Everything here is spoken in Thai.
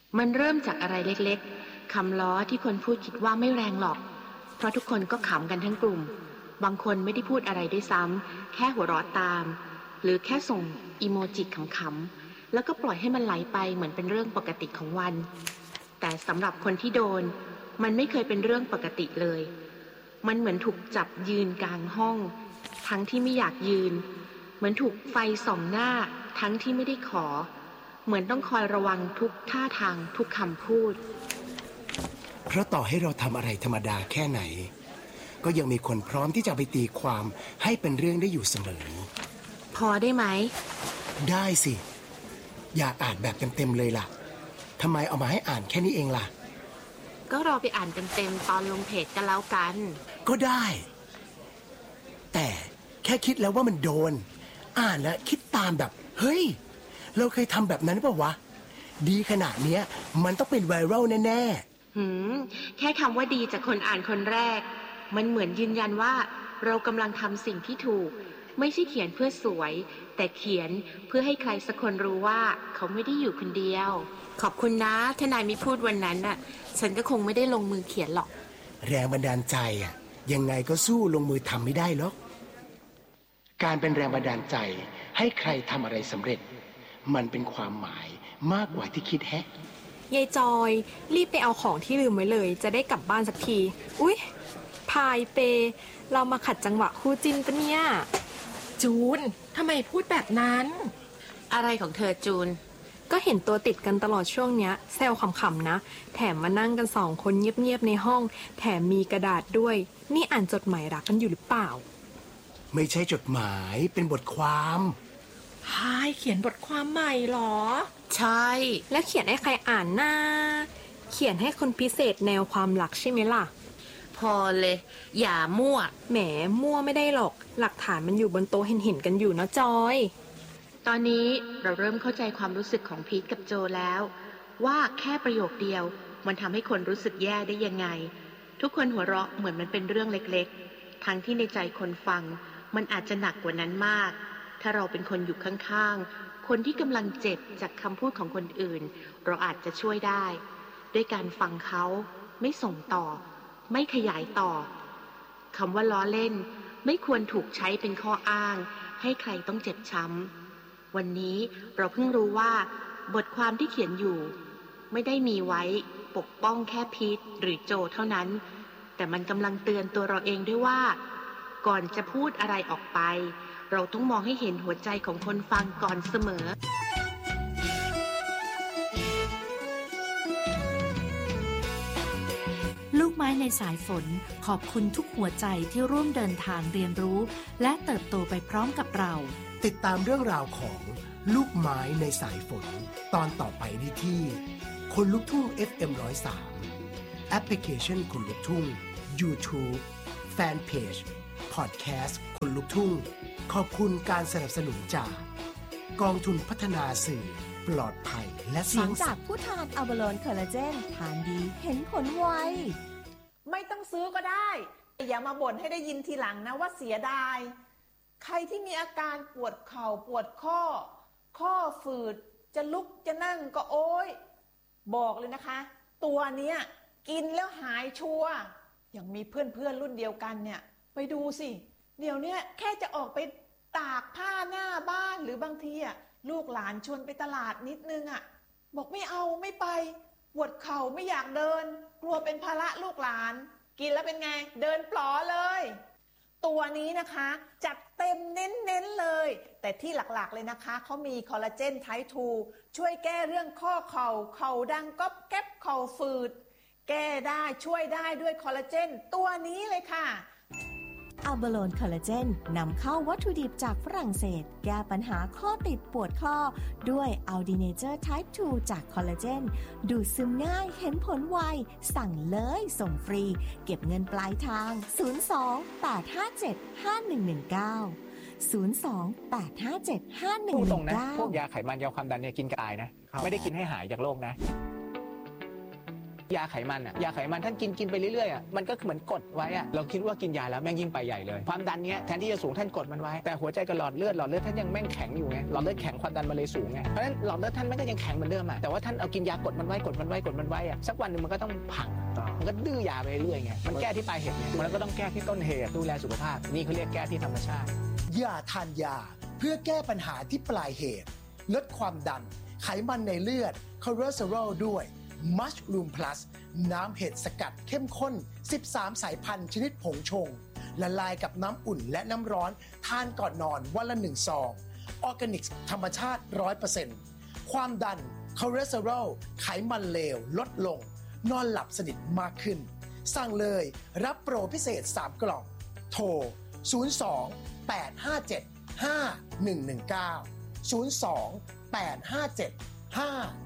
มันเริ่มจากอะไรเล็กๆคำล้อที่คนพูดคิดว่าไม่แรงหรอกเพราะทุกคนก็ขำกันทั้งกลุ่มบางคนไม่ได้พูดอะไรด้วยซ้ำแค่หัวเราะตามหรือแค่ส่งอีโมจิขำๆแล้วก็ปล่อยให้มันไหลไปเหมือนเป็นเรื่องปกติของวันแต่สำหรับคนที่โดนมันไม่เคยเป็นเรื่องปกติเลยมันเหมือนถูกจับยืนกลางห้องทั้งที่ไม่อยากยืนเหมือนถูกไฟส่องหน้าทั้งที่ไม่ได้ขอเหมือนต้องคอยระวังทุกท่าทางทุกคำพูดเพราะต่อให้เราทำอะไรธรรมดาแค่ไหนก็ยังมีคนพร้อมที่จะไปตีความให้เป็นเรื่องได้อยู่เสมอพอได้ไหมได้สิอยากอ่านแบบเต็มๆเลยล่ะทำไมเอามาให้อ่านแค่นี้เองล่ะก็รอไปอ่านเต็มๆตอนลงเพจกันแล้วกันก็ได้แต่แค่คิดแล้วว่ามันโดนอ่านแล้วคิดตามแบบเฮ้ยเราเคยทำแบบนั้นป่ะวะดีขนาดเนี้ยมันต้องเป็นไวรัลแน่ๆแค่คำว่าดีจากคนอ่านคนแรกมันเหมือนยืนยันว่าเรากำลังทำสิ่งที่ถูกไม่ใช่เขียนเพื่อสวยแต่เขียนเพื่อให้ใครสักคนรู้ว่าเขาไม่ได้อยู่คนเดียวขอบคุณนะทนายไม่พูดวันนั้นน่ะฉันก็คงไม่ได้ลงมือเขียนหรอกแรงบันดาลใจอ่ะยังไงก็สู้ลงมือทำไม่ได้หรอกการเป็นแรงบันดาลใจให้ใครทำอะไรสำเร็จมันเป็นความหมายมากกว่าที่คิดแฮะยายจอยรีบไปเอาของที่ลืมไว้เลยจะได้กลับบ้านสักทีอุ๊ยพายเปเรามาขัดจังหวะคู่จิ้นปะเนี่ยจูนทำไมพูดแบบนั้นอะไรของเธอจูนก็เห็นตัวติดกันตลอดช่วงเนี้ยแซวขำๆนะแถมมานั่งกัน2 คนเงียบๆในห้องแถมมีกระดาษด้วยนี่อ่านจดหมายรักกันอยู่หรือเปล่าไม่ใช่จดหมายเป็นบทความพายเขียนบทความใหม่หรอใช่แล้วเขียนให้ใครอ่านนะเขียนให้คนพิเศษแนวความรักใช่ไหมล่ะพอเลยอย่ามั่วแหมมั่วไม่ได้หรอกหลักฐานมันอยู่บนโต๊ะเห็นกันอยู่นะจอยตอนนี้เราเริ่มเข้าใจความรู้สึกของพีทกับโจแล้วว่าแค่ประโยคเดียวมันทำให้คนรู้สึกแย่ได้ยังไงทุกคนหัวเราะเหมือนมันเป็นเรื่องเล็กๆทั้งที่ในใจคนฟังมันอาจจะหนักกว่านั้นมากถ้าเราเป็นคนอยู่ข้างๆคนที่กำลังเจ็บจากคำพูดของคนอื่นเราอาจจะช่วยได้ด้วยการฟังเขาไม่ส่งต่อไม่ขยายต่อคำว่าล้อเล่นไม่ควรถูกใช้เป็นข้ออ้างให้ใครต้องเจ็บช้ำวันนี้เราเพิ่งรู้ว่าบทความที่เขียนอยู่ไม่ได้มีไว้ปกป้องแค่พีทหรือโจเท่านั้นแต่มันกำลังเตือนตัวเราเองด้วยว่าก่อนจะพูดอะไรออกไปเราต้องมองให้เห็นหัวใจของคนฟังก่อนเสมอลูกไม้ในสายฝนขอบคุณทุกหัวใจที่ร่วมเดินทางเรียนรู้และเติบโตไปพร้อมกับเราติดตามเรื่องราวของลูกไม้ในสายฝนตอนต่อไปได้ที่คนลุกทุ่ง FM 103แอปพลิเคชันคนลุกทุ่ง YouTube แฟนเพจพอดแคสต์คนลุกทุ่งขอบคุณการสนับสนุนจากกองทุนพัฒนาสื่อปลอดภัยและเสียงจากผู้ทานอัลบาโลนคอลลาเจนทานดีเห็นผลไวไม่ต้องซื้อก็ได้อย่ามาบ่นให้ได้ยินทีหลังนะว่าเสียดายใครที่มีอาการปวดเข่าปวดข้อฝืดจะลุกจะนั่งก็โอ๊ยบอกเลยนะคะตัวเนี้ยกินแล้วหายชัวร์อย่างมีเพื่อนรุ่นเดียวกันเนี่ยไปดูสิเดี๋ยวนี้แค่จะออกไปตากผ้าหน้าบ้านหรือบางทีลูกหลานชวนไปตลาดนิดนึงบอกไม่เอาไม่ไปปวดเข่าไม่อยากเดินกลัวเป็นภาระลูกหลานกินแล้วเป็นไงเดินปลอเลยตัวนี้นะคะจัดเต็มเน้นเลยแต่ที่หลักๆเลยนะคะเขามีคอลลาเจนไทป์2ช่วยแก้เรื่องข้อเข่าดังก๊อบแก๊บเข่าฝืดแก้ได้ช่วยได้ด้วยคอลลาเจนตัวนี้เลยค่ะอัลบาโลนคอลลาเจนนำเข้าวัตถุดิบจากฝรั่งเศสแก้ปัญหาข้อติดปวดข้อด้วยอัลดีเนเจอร์ไทป์2จากคอลลาเจนดูดซึมง่ายเห็นผลไวสั่งเลยส่งฟรีเก็บเงินปลายทาง02-857-5119 พูดตรงนะพวกยาไขมันยาความดันเนี่ยกินกระต่ายนะไม่ได้กินให้หายจากโรคนะยาไขมันยาไขมันท่านกินไปเรื่อยๆมันก็เหมือนกดไว้เราคิดว่ากินยาแล้วแม่งยิ่งไปใหญ่เลยความดันเนี้ยแทนที่จะสูงท่านกดมันไว้แต่หัวใจกับหลอดเลือดท่านยังแม่งแข็งอยู่ไงหลอดเลือดแข็งความดันมันเลยสูงไงเพราะฉะนั้นหลอดเลือดท่านมันก็ยังแข็งเหมือนเดิมแต่ว่าท่านเอากินยากดมันไว้สักวันนึงมันก็ต้องพังมันก็ดื้อยาไปเรื่อยไงมันแก้ที่ปลายเหตุไงมันก็ต้องแก้ที่ต้นเหตุดูแลสุขภาพนี่เขาเรียกแก้ที่ธรรมชาติอย่าทานยาเพื่อแก้ปัญหาที่ปลายเหตุลดความดันไขมันในเลือดคอเลสเตอรอลด้วยมัชรูมพลัสน้ำเห็ดสกัดเข้มข้น13สายพันธุ์ชนิดผงชงละลายกับน้ำอุ่นและน้ำร้อนทานก่อนนอนวันละ1ซองออร์แกนิกธรรมชาติ 100% ความดันคอเลสเตอรอลไขมันเลวลดลงนอนหลับสนิทมากขึ้นสั่งเลยรับโปรพิเศษ3กล่องโทร02 857 5119 02 857 5119